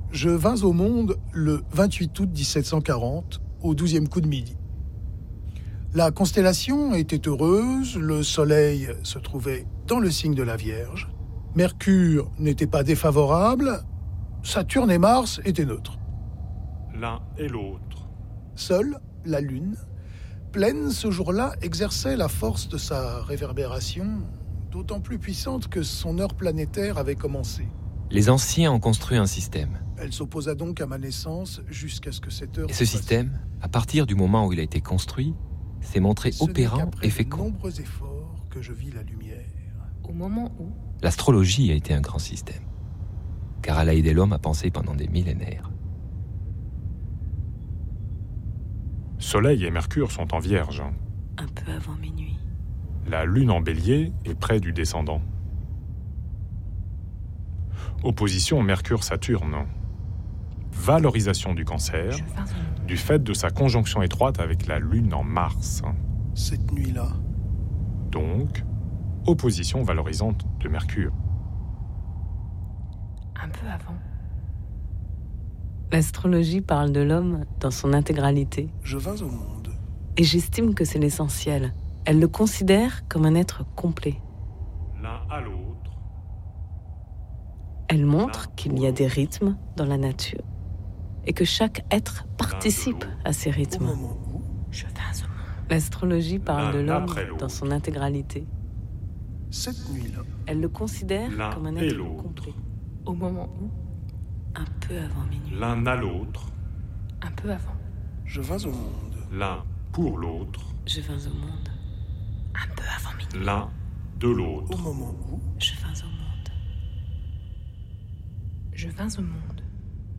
Je vins au monde le 28 août 1740, au 12e coup de midi. La constellation était heureuse, le soleil se trouvait dans le signe de la Vierge, Mercure n'était pas défavorable, Saturne et Mars étaient neutres. L'un et l'autre. Seule la Lune, pleine ce jour-là, exerçait la force de sa réverbération, d'autant plus puissante que son heure planétaire avait commencé. Les anciens ont construit un système. Elle s'opposa donc à ma naissance jusqu'à ce que cette heure... Et ce système, à partir du moment où il a été construit, s'est montré opérant et fécond. Ce n'est qu'après de nombreux efforts que je vis la lumière. Au moment où L'astrologie a été un grand système, car elle a aidé l'homme à penser pendant des millénaires. Soleil et Mercure sont en Vierge. un peu avant minuit. La Lune en Bélier est près du descendant. Opposition Mercure-Saturne. Valorisation du Cancer, du fait de sa conjonction étroite avec la Lune en Mars. Cette nuit-là. Donc, opposition valorisante de Mercure. Un peu avant. L'astrologie parle de l'homme dans son intégralité. Je vins au monde. Et j'estime que c'est l'essentiel. Elle le considère comme un être complet. L'un à l'autre. Elle montre qu'il y a des rythmes dans la nature et que chaque être participe à ces Au rythmes. moment où, Je vins au monde. L'astrologie parle de l'homme dans son intégralité. cette nuit-là. Elle le considère L'un comme un et être l'autre. complet. Au moment où un peu avant minuit. L'un à l'autre. Un peu avant. Je vins au monde. L'un pour l'autre. Je vins au monde. Un peu avant minuit. L'un de Au l'autre. moment où, Je vins au monde. Je vins au monde.